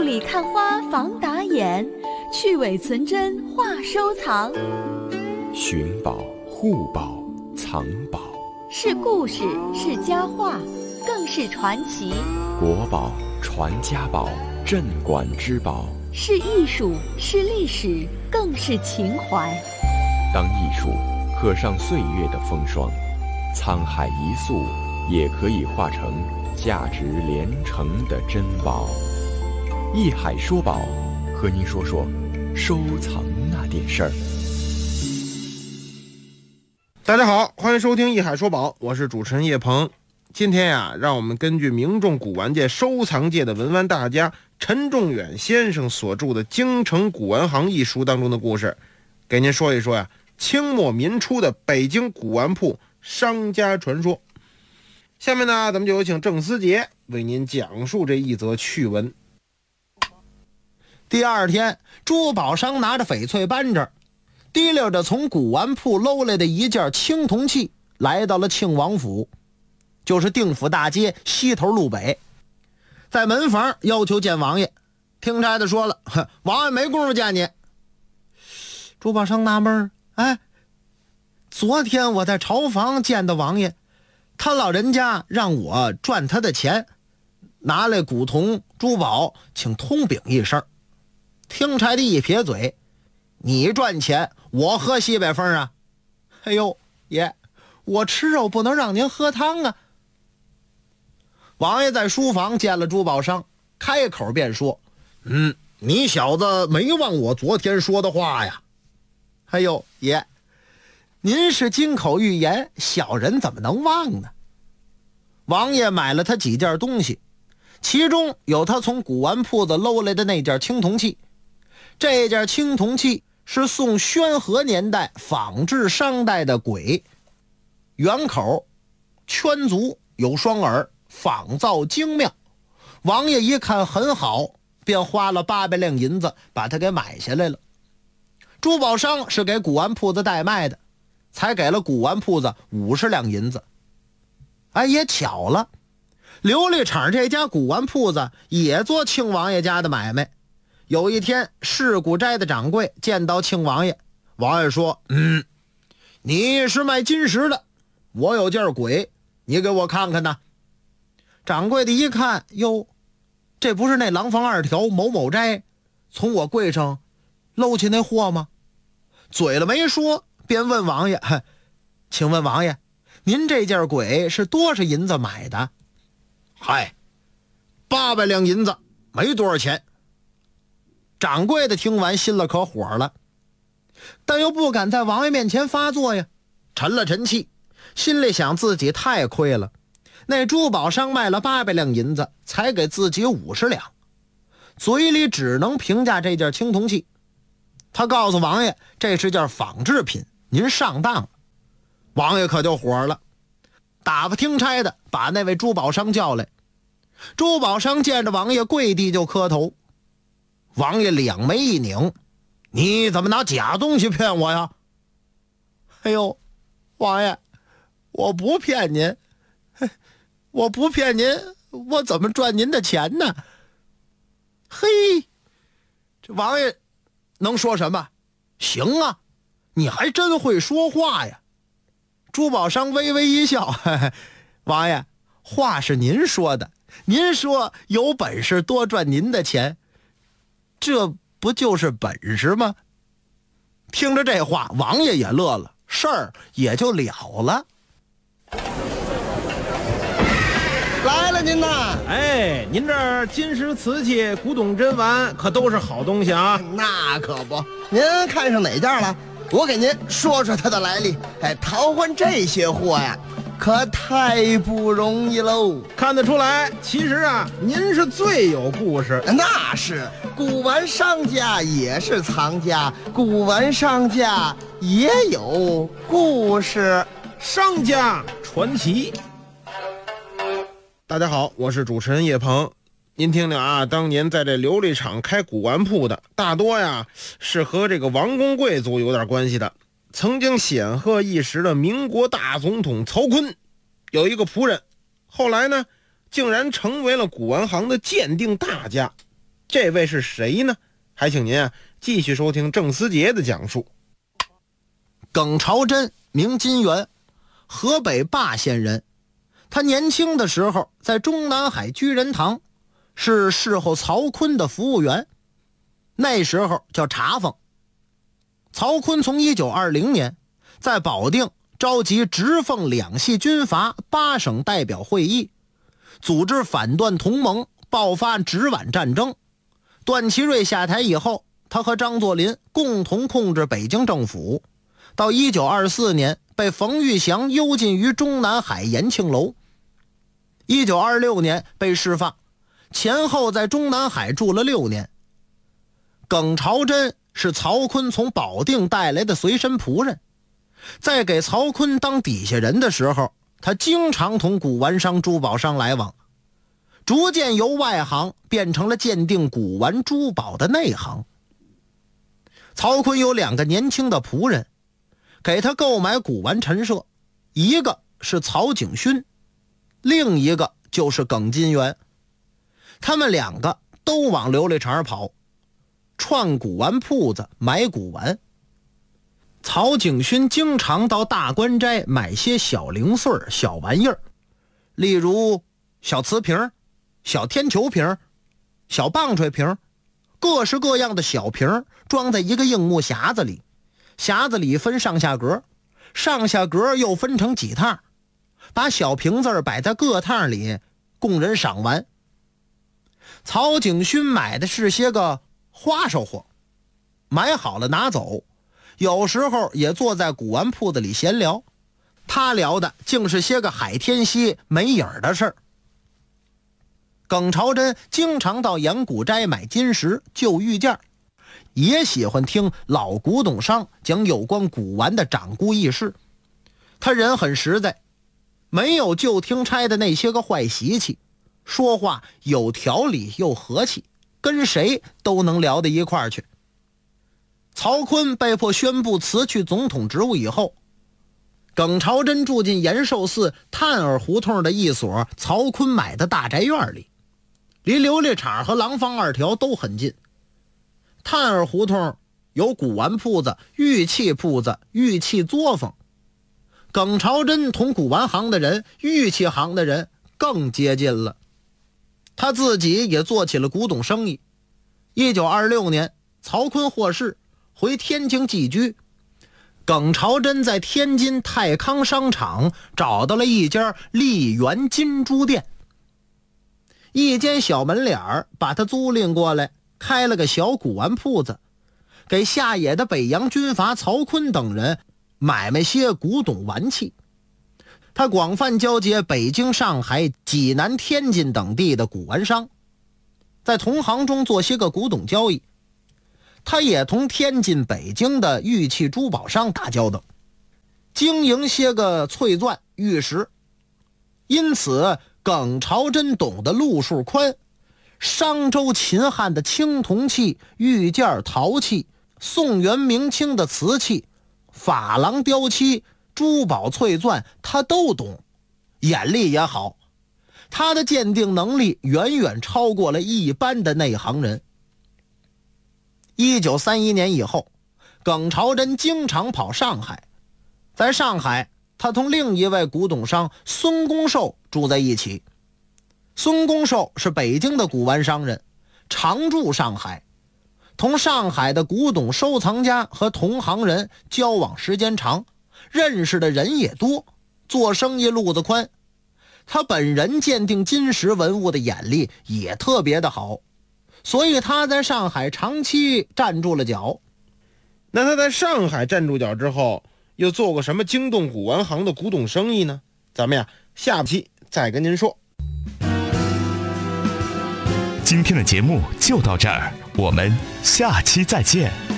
里看花防打眼，去伪存真话收藏。 寻宝、护宝、藏宝， 是故事，是佳话，更是传奇。 国宝、传家宝，镇馆之宝， 是艺术，是历史，更是情怀。 当艺术刻上岁月的风霜，沧海一粟也可以化成价值连城的珍宝。艺海说宝，和您说说收藏那点事儿。 大家好，欢迎收听艺海说宝，我是主持人叶鹏。今天呀，让我们根据名众古玩界、收藏界的文玩大家陈仲远先生所著的《京城古玩行》一书当中的故事，给您说一说呀，清末民初的北京古玩铺商家传说。下面呢，咱们就有请郑思杰为您讲述这一则趣闻。 第二天，珠宝商拿着翡翠扳指，提溜着从古玩铺搂来的一件青铜器，来到了庆王府，就是定府大街西头路北。在门房要求见王爷，听差的说了，王爷没工夫见你。珠宝商纳闷，昨天我在朝房见到王爷，他老人家让我赚他的钱，拿来古铜珠宝请通禀一声。听差的一撇嘴，你赚钱我喝西北风啊。哎呦爷，我吃肉不能让您喝汤啊。王爷在书房见了珠宝商，开口便说，你小子没忘我昨天说的话呀。哎呦爷，您是金口玉言，小人怎么能忘呢？王爷买了他几件东西，其中有他从古玩铺子搂来的那件青铜器。这件青铜器是宋宣和年代仿制商代的簋，圆口圈足，有双耳，仿造精妙。王爷一看很好，便花了800两银子把它给买下来了。珠宝商是给古玩铺子代卖的，才给了古玩铺子50两银子。也巧了，琉璃厂这家古玩铺子也做庆王爷家的买卖。有一天，市古斋的掌柜见到庆王爷，王爷说，你是卖金石的，我有件簋，你给我看看呢。掌柜的一看，哟，这不是那廊坊2条某某斋从我柜上搂起那货吗？嘴了没说，便问王爷，请问王爷，您这件簋是多少银子买的？800两银子，没多少钱。掌柜的听完心了可火了，但又不敢在王爷面前发作呀，沉了沉气，心里想自己太亏了，那珠宝商卖了800两银子，才给自己50两，嘴里只能评价这件青铜器。他告诉王爷，这是件仿制品，您上当了。王爷可就火了，打发听差的把那位珠宝商叫来。珠宝商见着王爷跪地就磕头。王爷两眉一拧，你怎么拿假东西骗我呀？哎呦，王爷，我不骗您，我不骗您，我怎么赚您的钱呢？嘿，这王爷能说什么？行啊，你还真会说话呀。珠宝商微微一笑，王爷，话是您说的，您说有本事多赚您的钱，这不就是本事吗？听着这话，王爷也乐了，事儿也就了了。 来了您呐！ 您这儿金石瓷器、古董珍玩可都是好东西啊。 那可不，您看上哪件了？我给您说说它的来历。淘换这些货呀，可太不容易喽。 看得出来，其实啊，您是最有故事。 那是，古玩商家也是藏家，古玩商家也有故事。 商家传奇。 大家好，我是主持人叶鹏。您听听啊，当年在这琉璃厂开古玩铺的，大多呀是和这个王公贵族有点关系的。曾经显赫一时的民国大总统曹锟有一个仆人，后来呢竟然成为了古玩行的鉴定大家。 这位是谁呢？还请您继续收听郑思杰的讲述。 耿朝珍，名金元，河北霸县人。他年轻的时候在中南海居仁堂是侍候曹锟的服务员，那时候叫茶坊。曹锟从1920年在保定召集直奉两系军阀8省代表会议，组织反段同盟，爆发直皖战争。段祺瑞下台以后，他和张作霖共同控制北京政府，到1924年被冯玉祥幽禁于中南海延庆楼。1926年被释放，前后在中南海住了6年。耿朝珍是曹锟从保定带来的随身仆人，在给曹锟当底下人的时候，他经常同古玩商、珠宝商来往，逐渐由外行变成了鉴定古玩珠宝的内行。曹锟有2个年轻的仆人，给他购买古玩陈设，一个是曹景勋，另一个就是耿金元。他们2个都往琉璃厂跑，串古玩铺子买古玩。曹景勋经常到大观斋买些小零碎小玩意儿，例如小瓷瓶、小天球瓶、小棒槌瓶，各式各样的小瓶装在一个硬木匣子里，匣子里分上下格，上下格又分成几趟，把小瓶子摆在各趟里供人赏玩。曹景勋买的是些个花售货，买好了拿走，有时候也坐在古玩铺子里闲聊，他聊的竟是些个海天溪没影的事儿。耿朝珍经常到阳谷斋买金石旧玉件，也喜欢听老古董商讲有关古玩的掌故轶事。他人很实在，没有旧听差的那些个坏习气，说话有条理又和气，跟谁都能聊到一块儿去。曹锟被迫宣布辞去总统职务以后，耿朝珍住进延寿寺探儿胡同的一所曹锟买的大宅院里，离琉璃厂和廊坊2条都很近。探儿胡同有古玩铺子、玉器铺子、玉器作坊。耿朝珍同古玩行的人、玉器行的人更接近了，他自己也做起了古董生意。1926年，曹锟获释，回天津寄居。耿朝珍在天津泰康商场找到了一家丽园金珠店，一间小门脸把他租赁过来，开了个小古玩铺子，给下野的北洋军阀曹锟等人买卖些古董玩器。他广泛交接北京、上海、济南、天津等地的古玩商，在同行中做些个古董交易。他也同天津、北京的玉器珠宝商打交道，经营些个翠钻、玉石。因此耿朝珍懂得路数宽，商周秦汉的青铜器、玉件、陶器，宋元明清的瓷器，珐琅雕漆、珠宝翠钻，他都懂，眼力也好。他的鉴定能力远远超过了一般的内行人。1931年以后，耿朝珍经常跑上海。在上海，他同另一位古董商孙公寿住在一起。孙公寿是北京的古玩商人，常驻上海，同上海的古董收藏家和同行人交往时间长，认识的人也多，做生意路子宽。他本人鉴定金石文物的眼力也特别的好，所以他在上海长期站住了脚。 那他在上海站住脚之后，又做过什么惊动古玩行的古董生意呢？咱们下期再跟您说。 今天的节目就到这儿，我们下期再见。